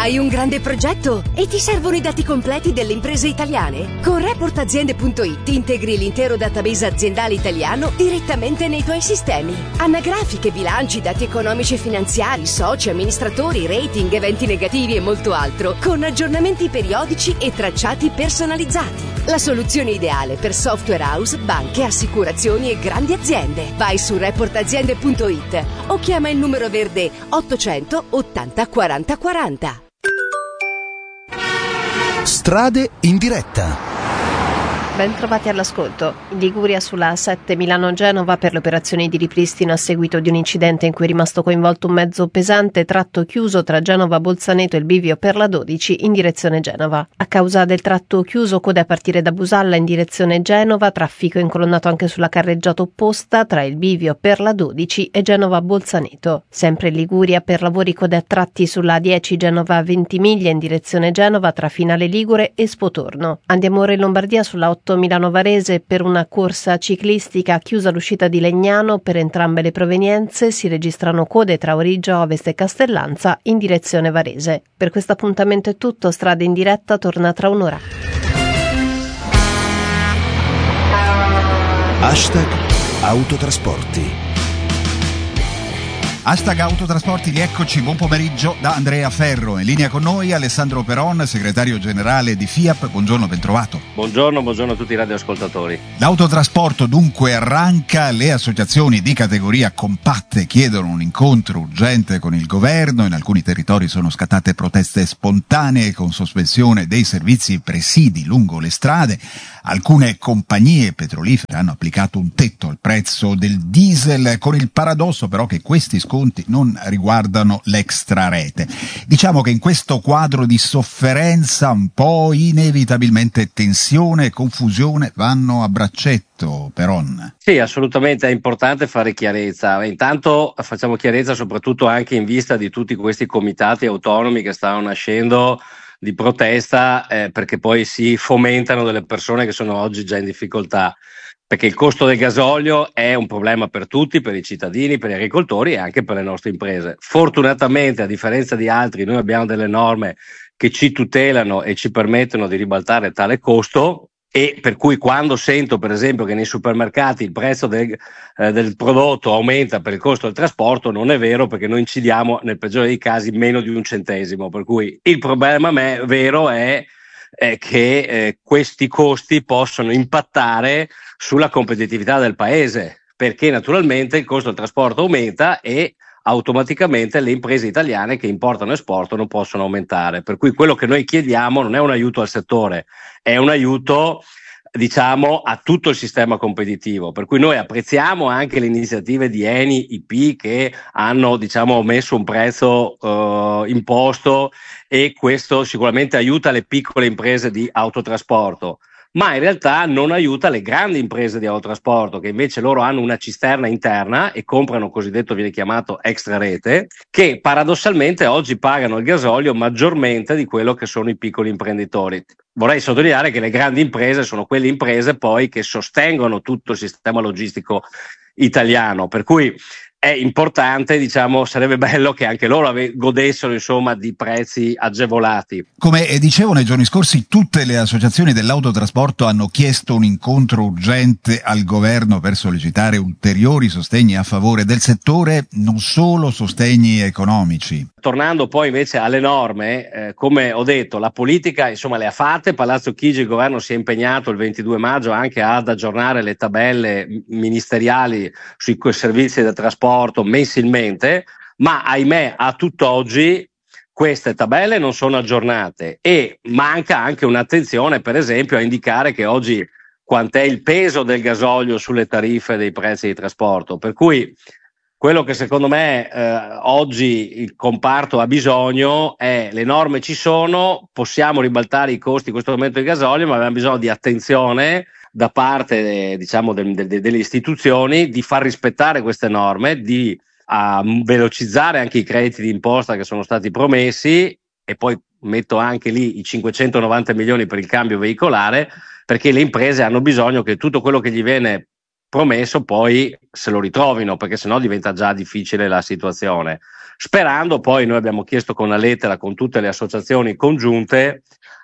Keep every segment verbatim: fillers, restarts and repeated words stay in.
Hai un grande progetto e ti servono i dati completi delle imprese italiane? Con report aziende punto it integri l'intero database aziendale italiano direttamente nei tuoi sistemi. Anagrafiche, bilanci, dati economici e finanziari, soci, amministratori, rating, eventi negativi e molto altro, con aggiornamenti periodici e tracciati personalizzati. La soluzione ideale per software house, banche, assicurazioni e grandi aziende. Vai su report aziende punto it o chiama il numero verde ottocento ottanta quaranta quaranta. Strade in diretta. Ben trovati all'ascolto. In Liguria sulla A sette Milano-Genova per le operazioni di ripristino a seguito di un incidente in cui è rimasto coinvolto un mezzo pesante, tratto chiuso tra Genova-Bolzaneto e il bivio per la dodici in direzione Genova. A causa del tratto chiuso, code a partire da Busalla in direzione Genova, traffico incolonnato anche sulla carreggiata opposta tra il bivio per la dodici e Genova-Bolzaneto. Sempre in Liguria per lavori code a tratti sulla A dieci Genova-Ventimiglia in direzione Genova tra Finale Ligure e Spotorno. Andiamo ora in Lombardia sulla otto Milano Varese per una corsa ciclistica chiusa l'uscita di Legnano. Per entrambe le provenienze si registrano code tra Origia Ovest e Castellanza in direzione Varese. Per questo appuntamento è tutto. Strade in diretta torna tra un'ora. Hashtag Autotrasporti. Hashtag Autotrasporti, rieccoci, buon pomeriggio da Andrea Ferro. In linea con noi Alessandro Peron, segretario generale di FIAP. Buongiorno, ben trovato. Buongiorno, buongiorno a tutti i radioascoltatori. L'autotrasporto dunque arranca, le associazioni di categoria compatte chiedono un incontro urgente con il governo, in alcuni territori sono scattate proteste spontanee con sospensione dei servizi presidi lungo le strade, alcune compagnie petrolifere hanno applicato un tetto al prezzo del diesel, con il paradosso però che questi sconti non riguardano l'extrarete. Diciamo che in questo quadro di sofferenza un po' inevitabilmente tensione e confusione vanno a braccetto, Peron. Sì, assolutamente è importante fare chiarezza. Intanto facciamo chiarezza soprattutto anche in vista di tutti questi comitati autonomi che stanno nascendo di protesta, eh, perché poi si fomentano delle persone che sono oggi già in difficoltà. Perché il costo del gasolio è un problema per tutti, per i cittadini, per gli agricoltori e anche per le nostre imprese. Fortunatamente, a differenza di altri, noi abbiamo delle norme che ci tutelano e ci permettono di ribaltare tale costo, e per cui quando sento per esempio che nei supermercati il prezzo del, eh, del prodotto aumenta per il costo del trasporto, non è vero, perché noi incidiamo nel peggiore dei casi meno di un centesimo. Per cui il problema me, vero è eh, che eh, questi costi possono impattare sulla competitività del paese, perché naturalmente il costo del trasporto aumenta e automaticamente le imprese italiane che importano e esportano possono aumentare. Per cui quello che noi chiediamo non è un aiuto al settore, è un aiuto, diciamo, a tutto il sistema competitivo. Per cui noi apprezziamo anche le iniziative di Eni, I P che hanno, diciamo, messo un prezzo uh, imposto, e questo sicuramente aiuta le piccole imprese di autotrasporto, ma in realtà non aiuta le grandi imprese di autotrasporto, che invece loro hanno una cisterna interna e comprano, cosiddetto viene chiamato extrarete, che paradossalmente oggi pagano il gasolio maggiormente di quello che sono i piccoli imprenditori. Vorrei sottolineare che le grandi imprese sono quelle imprese poi che sostengono tutto il sistema logistico italiano, per cui è importante, diciamo, sarebbe bello che anche loro ave- godessero insomma di prezzi agevolati. Come dicevo nei giorni scorsi, tutte le associazioni dell'autotrasporto hanno chiesto un incontro urgente al governo per sollecitare ulteriori sostegni a favore del settore, non solo sostegni economici. Tornando poi invece alle norme, eh, come ho detto, la politica insomma le ha fatte. Palazzo Chigi, il governo si è impegnato il ventidue maggio anche ad aggiornare le tabelle ministeriali sui servizi del trasporto mensilmente, ma ahimè a tutt'oggi queste tabelle non sono aggiornate e manca anche un'attenzione, per esempio, a indicare che oggi quant'è il peso del gasolio sulle tariffe dei prezzi di trasporto. Per cui quello che secondo me eh, oggi il comparto ha bisogno è: le norme ci sono, possiamo ribaltare i costi in questo momento del gasolio, ma abbiamo bisogno di attenzione da parte eh, diciamo de, de, de, delle istituzioni, di far rispettare queste norme, di a velocizzare anche i crediti di imposta che sono stati promessi, e poi metto anche lì i cinquecentonovanta milioni per il cambio veicolare, perché le imprese hanno bisogno che tutto quello che gli viene promesso poi se lo ritrovino, perché sennò diventa già difficile la situazione. sperando poi, noi abbiamo chiesto con una lettera con tutte le associazioni congiunte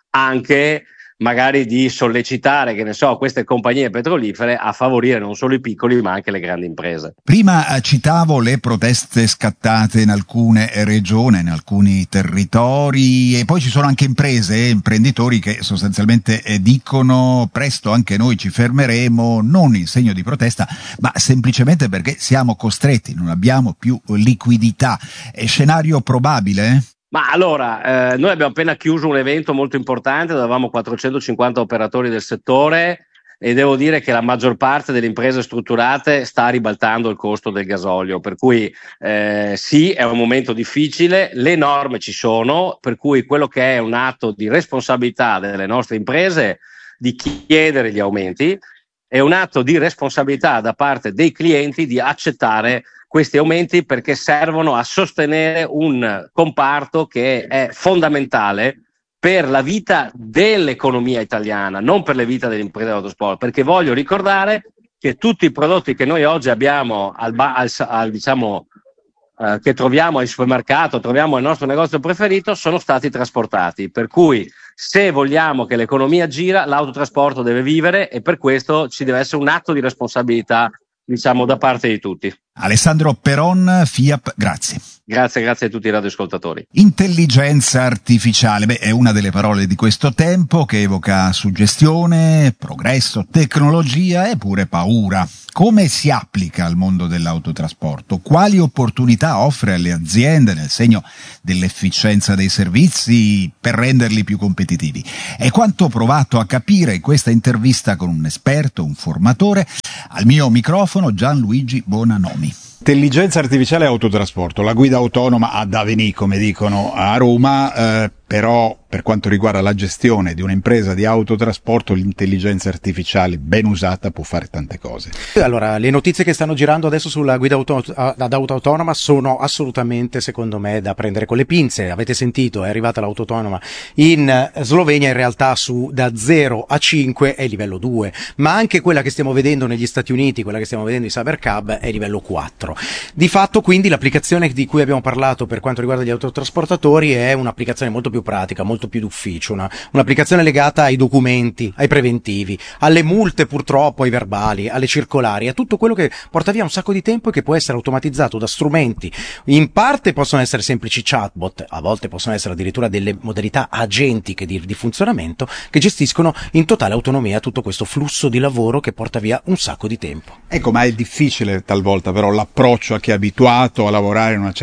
anche magari di sollecitare, che ne so, queste compagnie petrolifere a favorire non solo i piccoli ma anche le grandi imprese. Prima citavo le proteste scattate in alcune regioni, in alcuni territori, e poi ci sono anche imprese e imprenditori che sostanzialmente dicono presto anche noi ci fermeremo, non in segno di protesta ma semplicemente perché siamo costretti, non abbiamo più liquidità. È scenario probabile? Ma allora, eh, noi abbiamo appena chiuso un evento molto importante dove avevamo quattrocentocinquanta operatori del settore e devo dire che la maggior parte delle imprese strutturate sta ribaltando il costo del gasolio, per cui eh, sì, è un momento difficile, le norme ci sono, per cui quello che è un atto di responsabilità delle nostre imprese di chiedere gli aumenti è un atto di responsabilità da parte dei clienti di accettare questi aumenti, perché servono a sostenere un comparto che è fondamentale per la vita dell'economia italiana, non per le vite delle imprese dell'autosport, perché voglio ricordare che tutti i prodotti che noi oggi abbiamo al, al, al diciamo eh, che troviamo al supermercato, troviamo al nostro negozio preferito, sono stati trasportati, per cui se vogliamo che l'economia gira, l'autotrasporto deve vivere e per questo ci deve essere un atto di responsabilità, diciamo, da parte di tutti. Alessandro Peron, F I A P, grazie. Grazie, grazie a tutti i radioascoltatori. Intelligenza artificiale, beh, è una delle parole di questo tempo che evoca suggestione, progresso, tecnologia e pure paura. Come si applica al mondo dell'autotrasporto? Quali opportunità offre alle aziende nel segno dell'efficienza dei servizi per renderli più competitivi? È quanto ho provato a capire in questa intervista con un esperto, un formatore. Al mio microfono Gianluigi Bonanomi. Intelligenza artificiale e autotrasporto, la guida autonoma ad avvenì, come dicono a Roma, eh, però per quanto riguarda la gestione di un'impresa di autotrasporto l'intelligenza artificiale ben usata può fare tante cose. Allora, le notizie che stanno girando adesso sulla guida auto, ad auto autonoma sono assolutamente, secondo me, da prendere con le pinze. Avete sentito, è arrivata l'auto autonoma in Slovenia, in realtà su da zero a cinque è livello due, ma anche quella che stiamo vedendo negli Stati Uniti, quella che stiamo vedendo in Cybercab è livello quattro. Di fatto, quindi, l'applicazione di cui abbiamo parlato per quanto riguarda gli autotrasportatori è un'applicazione molto più pratica, molto più d'ufficio, una, un'applicazione legata ai documenti, ai preventivi, alle multe purtroppo, ai verbali, alle circolari, a tutto quello che porta via un sacco di tempo e che può essere automatizzato da strumenti. In parte possono essere semplici chatbot, a volte possono essere addirittura delle modalità agentiche di, di funzionamento che gestiscono in totale autonomia tutto questo flusso di lavoro che porta via un sacco di tempo. Ecco, ma è difficile talvolta però l'approccio a chi è abituato a lavorare in una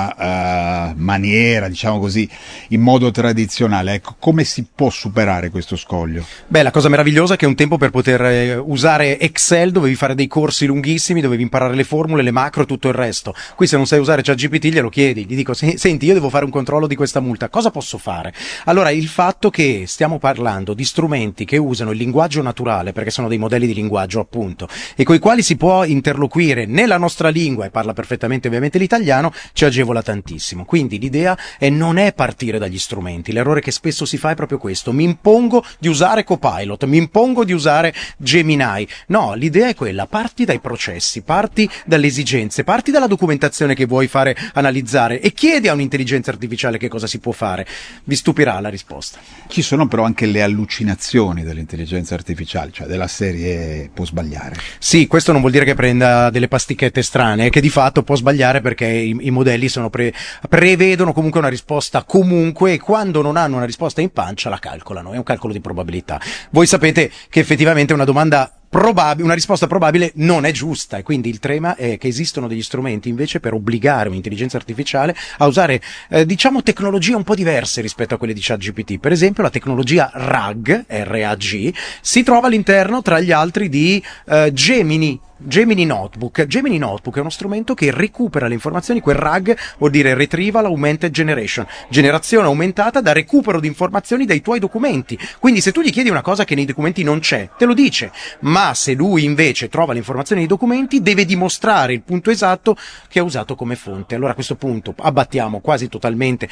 certa uh, maniera, diciamo così, in modo tradizionale. Ecco, come si può superare questo scoglio? Beh, la cosa meravigliosa è che un tempo per poter eh, usare Excel dovevi fare dei corsi lunghissimi, dovevi imparare le formule, le macro e tutto il resto. Qui se non sai usare ChatGPT glielo chiedi, gli dico senti, io devo fare un controllo di questa multa, cosa posso fare? Allora, il fatto che stiamo parlando di strumenti che usano il linguaggio naturale, perché sono dei modelli di linguaggio appunto, e coi quali si può interloquire nella nostra lingua, e parla perfettamente ovviamente l'italiano, ci agevola tantissimo. Quindi l'idea è non è partire dagli strumenti, l'errore che spesso si fa è proprio questo: mi impongo di usare Copilot, mi impongo di usare Gemini. No, l'idea è quella: parti dai processi, parti dalle esigenze, parti dalla documentazione che vuoi fare analizzare e chiedi a un'intelligenza artificiale che cosa si può fare. Vi stupirà la risposta. Ci sono però anche le allucinazioni dell'intelligenza artificiale, cioè della serie può sbagliare. Sì, questo non vuol dire che prenda delle pasticchette strane, è che di fatto può sbagliare perché i, i modelli sono pre, prevedono comunque una risposta comunque, e quando non hanno una risposta in pancia la calcolano, è un calcolo di probabilità. Voi sapete che effettivamente una domanda probabile, una risposta probabile non è giusta, e quindi il tema è che esistono degli strumenti invece per obbligare un'intelligenza artificiale a usare eh, diciamo tecnologie un po' diverse rispetto a quelle di ChatGPT. Per esempio la tecnologia R A G, R A G, si trova all'interno tra gli altri di eh, Gemini Gemini Notebook. Gemini Notebook è uno strumento che recupera le informazioni, quel R A G vuol dire Retrieval Augmented Generation, generazione aumentata da recupero di informazioni dai tuoi documenti. Quindi se tu gli chiedi una cosa che nei documenti non c'è, te lo dice, ma se lui invece trova le informazioni nei documenti deve dimostrare il punto esatto che ha usato come fonte. Allora a questo punto abbattiamo quasi totalmente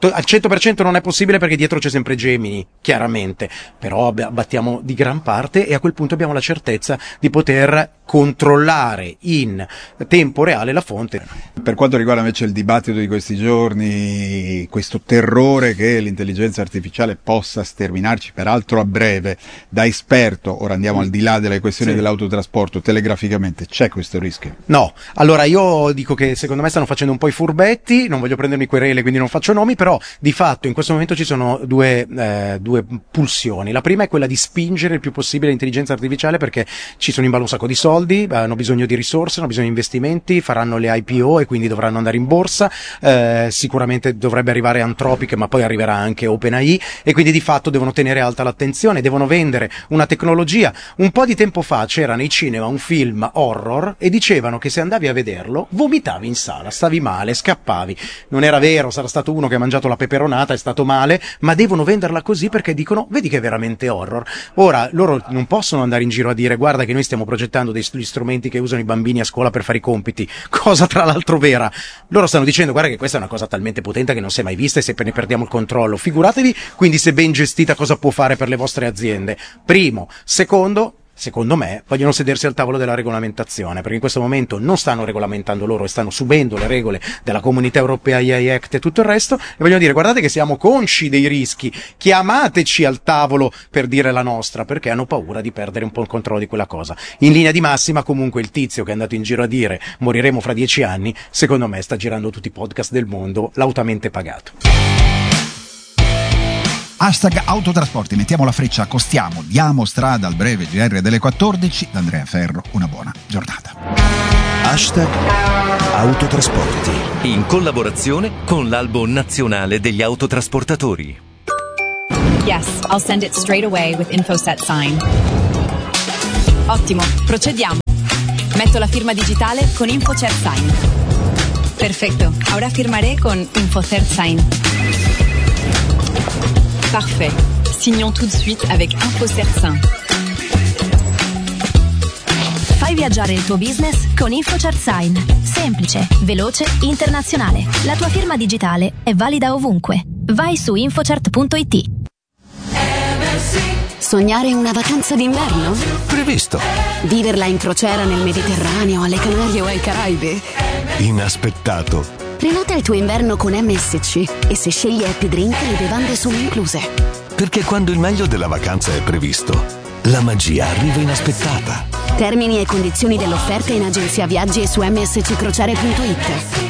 al cento per cento non è possibile perché dietro c'è sempre Gemini, chiaramente, però abbattiamo di gran parte e a quel punto abbiamo la certezza di poter controllare in tempo reale la fonte. Per quanto riguarda invece il dibattito di questi giorni, questo terrore che l'intelligenza artificiale possa sterminarci, peraltro a breve, da esperto, ora andiamo al di là delle questioni sì. dell'autotrasporto, telegraficamente, c'è questo rischio? No, allora io dico che secondo me stanno facendo un po' i furbetti, non voglio prendermi querele quindi non faccio nomi, però di fatto in questo momento ci sono due, eh, due pulsioni. La prima è quella di spingere il più possibile l'intelligenza artificiale perché ci sono in ballo un sacco di soldi, hanno bisogno di risorse, hanno bisogno di investimenti, faranno le I P O e quindi dovranno andare in borsa, eh, sicuramente dovrebbe arrivare Anthropic ma poi arriverà anche OpenAI e quindi di fatto devono tenere alta l'attenzione, devono vendere una tecnologia. Un po' di tempo fa c'era nei cinema un film horror e dicevano che se andavi a vederlo vomitavi in sala, stavi male, scappavi. Non era vero, sarà stato uno che ha mangiato la peperonata, è stato male, ma devono venderla così perché dicono vedi che è veramente horror. Ora loro non possono andare in giro a dire guarda che noi stiamo progettando degli strumenti che usano i bambini a scuola per fare i compiti, cosa tra l'altro vera. Loro stanno dicendo guarda che questa è una cosa talmente potente che non si è mai vista e se ne perdiamo il controllo, figuratevi quindi se ben gestita cosa può fare per le vostre aziende. Primo. Secondo, secondo me, vogliono sedersi al tavolo della regolamentazione, perché in questo momento non stanno regolamentando loro e stanno subendo le regole della Comunità Europea, A I Act e tutto il resto, e vogliono dire guardate che siamo consci dei rischi, chiamateci al tavolo per dire la nostra, perché hanno paura di perdere un po' il controllo di quella cosa. In linea di massima comunque il tizio che è andato in giro a dire moriremo fra dieci anni, secondo me sta girando tutti i podcast del mondo lautamente pagato. Hashtag autotrasporti, mettiamo la freccia, accostiamo, diamo strada al breve G R delle quattordici. Da Andrea Ferro, una buona giornata. Hashtag autotrasporti. In collaborazione con l'Albo Nazionale degli Autotrasportatori. Yes, I'll send it straight away with InfoSet Sign. Ottimo, procediamo. Metto la firma digitale con InfoSet Sign. Perfetto, ora firmaré con InfoSet Sign. Parfait. Signons tout de suite avec InfoCert Fai viaggiare il tuo business con InfoCert Sign. Semplice, veloce, internazionale. La tua firma digitale è valida ovunque. Vai su infocert punto it. Sognare una vacanza d'inverno? Previsto. Viverla in crociera nel Mediterraneo, alle Canarie o ai Caraibi? Inaspettato. Prenota il tuo inverno con M S C e se scegli Happy Drink le bevande sono incluse. Perché quando il meglio della vacanza è previsto, la magia arriva inaspettata. Termini e condizioni dell'offerta in agenzia viaggi e su m s c crociere punto it.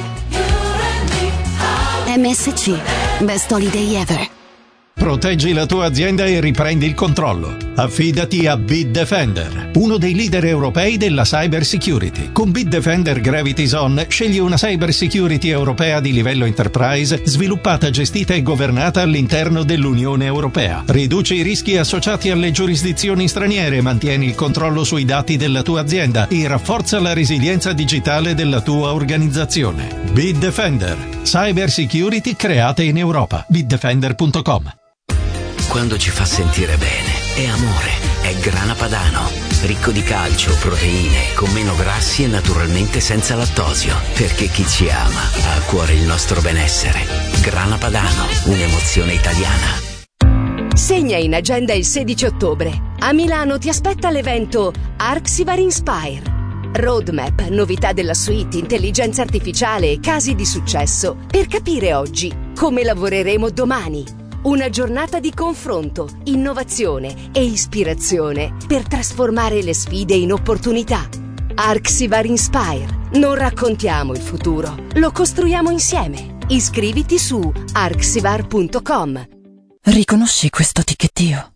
M S C, best holiday ever. Proteggi la tua azienda e riprendi il controllo. Affidati a Bitdefender, uno dei leader europei della cyber security. Con Bitdefender Gravity Zone scegli una cyber security europea di livello enterprise, sviluppata, gestita e governata all'interno dell'Unione Europea. Riduci i rischi associati alle giurisdizioni straniere, mantieni il controllo sui dati della tua azienda e rafforza la resilienza digitale della tua organizzazione. Bitdefender, cyber security create in Europa. bitdefender punto com. Quando ci fa sentire bene, è amore, è Grana Padano. Ricco di calcio, proteine, con meno grassi e naturalmente senza lattosio. Perché chi ci ama ha a cuore il nostro benessere. Grana Padano, un'emozione italiana. Segna in agenda il sedici ottobre. A Milano ti aspetta l'evento Arxivar Inspire. Roadmap, novità della suite, intelligenza artificiale e casi di successo per capire oggi come lavoreremo domani. Una giornata di confronto, innovazione e ispirazione per trasformare le sfide in opportunità. Arxivar Inspire. Non raccontiamo il futuro, lo costruiamo insieme. Iscriviti su arxivar punto com. Riconosci questo ticchettio?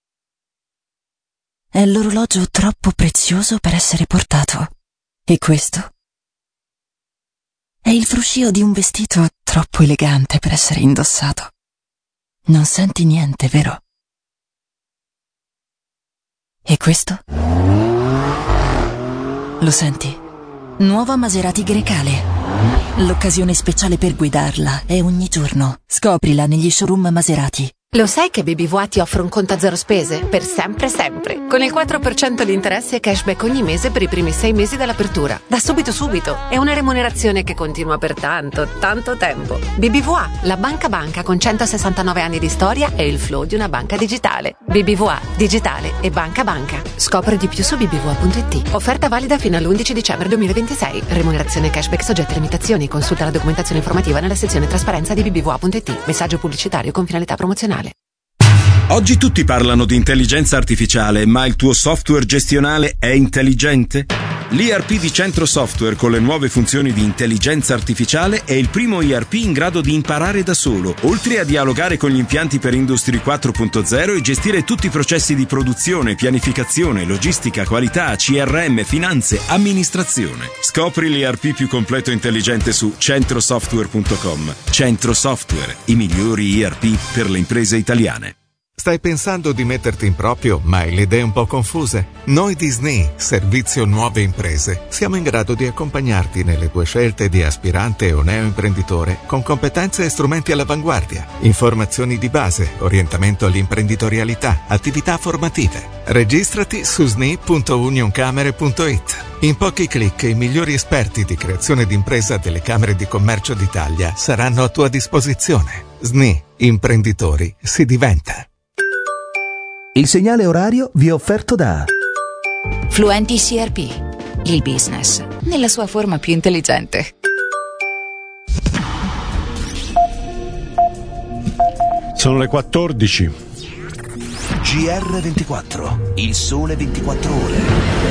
È l'orologio troppo prezioso per essere portato. E questo? È il fruscio di un vestito troppo elegante per essere indossato. Non senti niente, vero? E questo? Lo senti? Nuova Maserati Grecale. L'occasione speciale per guidarla è ogni giorno. Scoprila negli showroom Maserati. Lo sai che B B V A ti offre un conto a zero spese? Per sempre sempre. Con il quattro per cento di interessi e cashback ogni mese per i primi sei mesi dall'apertura. Da subito subito. È una remunerazione che continua per tanto, tanto tempo. B B V A, la banca banca con centosessantanove anni di storia e il flow di una banca digitale. B B V A, digitale e banca banca. Scopri di più su b b v a punto i t. Offerta valida fino all'undici dicembre duemilaventisei. Remunerazione cashback soggetta a limitazioni. Consulta la documentazione informativa nella sezione trasparenza di b b v a punto i t. Messaggio pubblicitario con finalità promozionale. Oggi tutti parlano di intelligenza artificiale, ma il tuo software gestionale è intelligente? L'I R P di Centro Software con le nuove funzioni di intelligenza artificiale è il primo I R P in grado di imparare da solo, oltre a dialogare con gli impianti per Industry quattro punto zero e gestire tutti i processi di produzione, pianificazione, logistica, qualità, C R M, finanze, amministrazione. Scopri l'I R P più completo e intelligente su centrosoftware punto com. Centro Software, i migliori I R P per le imprese italiane. Stai pensando di metterti in proprio, ma hai le idee un po' confuse? Noi di S N I, Servizio Nuove Imprese, siamo in grado di accompagnarti nelle tue scelte di aspirante o neoimprenditore con competenze e strumenti all'avanguardia, informazioni di base, orientamento all'imprenditorialità, attività formative. Registrati su s n i punto unioncamere punto i t. In pochi clic i migliori esperti di creazione d'impresa delle Camere di Commercio d'Italia saranno a tua disposizione. S N I, imprenditori, si diventa. Il segnale orario vi è offerto da Fluenti C R P, il business nella sua forma più intelligente. Sono le quattordici. G R ventiquattro, il sole ventiquattro ore.